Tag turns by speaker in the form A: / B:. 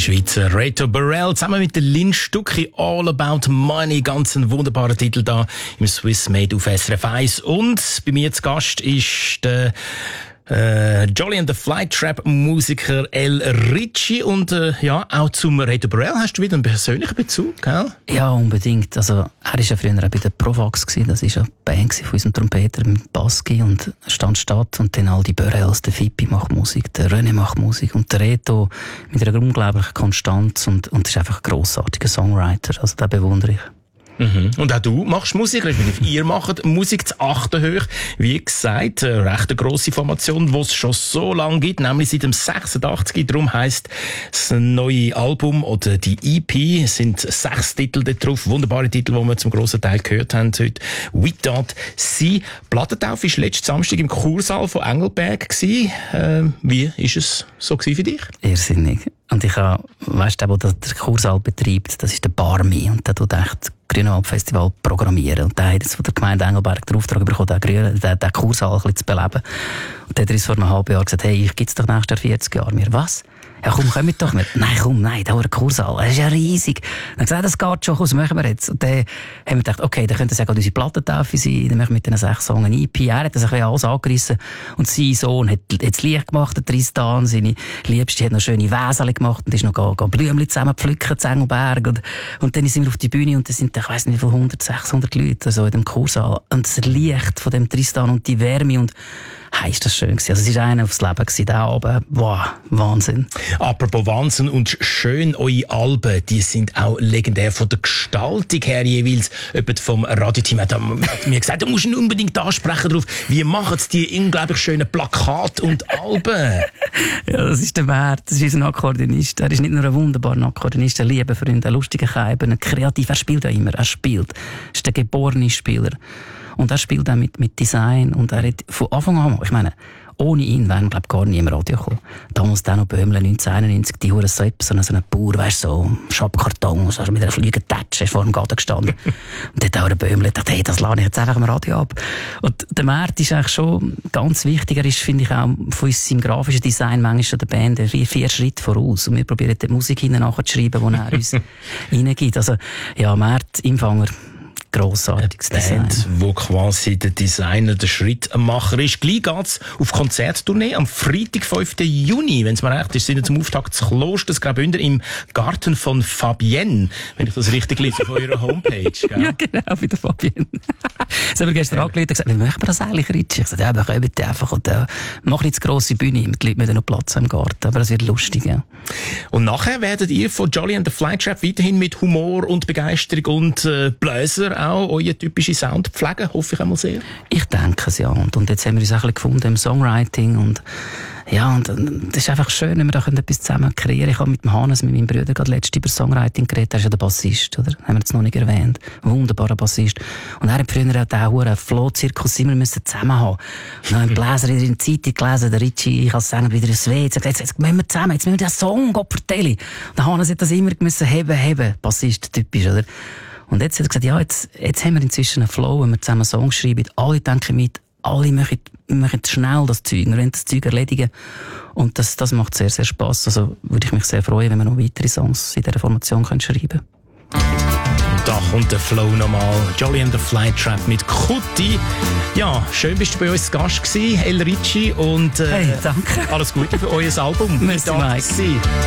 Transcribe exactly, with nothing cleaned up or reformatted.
A: Schweizer Reto Burrell zusammen mit der Lynn Stucki, All About Money. Ganz ein wunderbarer Titel da im Swiss Made auf S R F eins. Und bei mir zu Gast ist der Äh, Jolly and the Flytrap Musiker El Ritchie und äh, ja, auch zum Reto Burrell hast du wieder einen persönlichen Bezug, gell?
B: Ja, unbedingt. Also, er war ja früher auch bei der Provax gewesen. Das war ja die Band von unserem Trompeter mit Baski und Stand statt und dann all die Burrells, der Fippi macht Musik, der René macht Musik und der Reto mit einer unglaublichen Konstanz und, und ist einfach ein grossartiger Songwriter. Also, den bewundere ich.
A: Mhm. Und auch du machst Musik, respektive ihr macht Musik zu Achtenhöch. Wie gesagt, eine recht eine grosse Formation, die es schon so lange gibt, nämlich seit dem sechsundachtzig. Darum heisst das neue Album oder die E P, es sind sechs Titel dort drauf, wunderbare Titel, die wir zum grossen Teil gehört haben heute. «We Don't See». Plattentaufe war letzten Samstag im Kursaal von Engelberg gewesen. Äh, wie ist es so gewesen für dich?
B: Irrsinnig. Und ich habe, weißt du, der, der Kursaal betreibt, das ist der Barmi und der tut echt Grünwald-Festival programmieren. Und der hat jetzt von der Gemeinde Engelberg den Auftrag bekommen, den, Grün, den, den Kursaal ein bisschen zu beleben. Und der hat uns vor einem halben Jahr gesagt, hey, ich gibt's doch nächstes Jahr vierzig Jahre. Wir, was? Ja, komm, komm mit doch mit. Nein, komm, nein, da ist ein Kursaal. Das ist ja riesig. Dann haben gesagt, das geht schon, was machen wir jetzt? Und dann haben wir gedacht, okay, dann könnte es ja gerade unsere Plattentaufe sein, dann machen wir mit diesen sechs Songs eine E P. Er hat das ein bisschen alles angerissen. Und sein Sohn hat jetzt Licht gemacht, der Tristan. Seine Liebste hat noch schöne Wäseli gemacht und ist noch ga, ga Blümchen zusammen pflücken zu Engelberg. Und, und dann sind wir auf die Bühne und da sind, ich weiss nicht, wie viele hundert, sechshundert Leute so in dem Kursaal. Und das Licht von dem Tristan und die Wärme und hey, ist das schön gewesen. Also es war einer aufs Leben gewesen, der Abend. Wow, Wahnsinn.
A: Apropos Wahnsinn und schön, eure Alben, die sind auch legendär von der Gestaltung her jeweils. Jemand vom Radioteam hat mir gesagt, du musst ihn unbedingt ansprechen drauf. Wie machen sie die unglaublich schönen Plakate und Alben?
B: Ja, das ist der Wert. Das ist unser Akkordeonist. Er ist nicht nur ein wunderbarer Akkordeonist, ein lieber Freund, ein lustiger Keiber, ein kreativ. Er spielt ja immer. Er spielt. Er ist der geborene Spieler. Und er spielt auch mit, mit Design. Und er hat von Anfang an, ich meine, ohne ihn wären, glaub, gar nie im Radio gekommen. Damals dann noch Böhmle, neunzehnhunderteinundneunzig, die Hure so, so einen Bauer, weißt so, Schabkarton, so, mit einer Flügeltätsche vor dem Garten gestanden. Und dort auch der Böhmle gedacht, hey, das lade ich jetzt einfach im Radio ab. Und der Mert ist eigentlich schon ganz wichtig. Er ist, finde ich, auch von unserem grafischen Design manchmal schon der Band vier, vier Schritte voraus. Und wir probieren die Musik hinten nachzuschreiben, die er uns reingibt. Also, ja, Mert, Empfänger, grossartiges Design.
A: Band, wo quasi der Designer der Schrittmacher ist. Gleich geht's auf Konzerttournee am Freitag, fünften Juni, wenn es mir recht ist, sind wir zum Auftakt des Klosters Graubünden im Garten von Fabienne, wenn ich das richtig lese auf eurer Homepage. Gell?
B: Ja, genau, wie der Fabienne. Das haben wir gestern angerufen und gesagt, wie möchten wir das eigentlich, Ritchie? Ich sagte, ja, wir kommen einfach und äh, machen jetzt grosse Bühne, mit Leuten mit noch Platz im Garten, aber das wird lustig, ja.
A: Und nachher werdet ihr von Jolly and the Flytrap weiterhin mit Humor und Begeisterung und äh, Bläser auch euren typischen Sound pflegen, hoffe ich einmal sehr.
B: Ich denke es, ja. Und, und jetzt haben wir uns auch ein bisschen gefunden im Songwriting und ja, und das ist einfach schön, wenn wir da etwas zusammen kreieren. Ich habe mit dem Hannes, mit meinem Bruder, gerade letztens über Songwriting geredet. Er ist ja der Bassist, oder? Haben wir jetzt noch nicht erwähnt. Wunderbarer Bassist. Und er hat früher auch einen Floh-Zirkus immer müssen zusammen haben. Und dann haben Bläser in der Zeitung gelesen, der Ritchie, ich als Sänger wieder ins W. Jetzt, jetzt, jetzt müssen wir zusammen, jetzt müssen wir den Song vertellen. Und der Hannes hat das immer müssen heben, heben. Bassist, typisch, oder? Und jetzt hat er gesagt, ja, jetzt, jetzt haben wir inzwischen einen Flow, wenn wir zusammen Songs schreiben. Alle denken mit, alle machen, machen schnell das Zeug, wir wollen das Zeug erledigen. Und das, das macht sehr, sehr Spass. Also würde ich mich sehr freuen, wenn wir noch weitere Songs in dieser Formation können schreiben können.
A: Da kommt der Flow nochmal. Jolly and the Flytrap mit Kutti. Ja, schön bist du bei uns zu Gast gewesen, El Ritchie. Und äh,
B: hey, danke.
A: Alles Gute für euer Album.
B: Merci, Mike.